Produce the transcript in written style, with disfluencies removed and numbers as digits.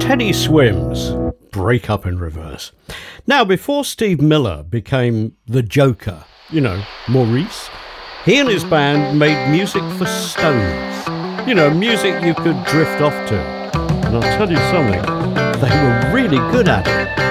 Teddy Swims, Break Up in Reverse. Now, before Steve Miller became the Joker, you know, Maurice, he and his band made music for stoners. You know, music you could drift off to. And I'll tell you something, they were really good at it.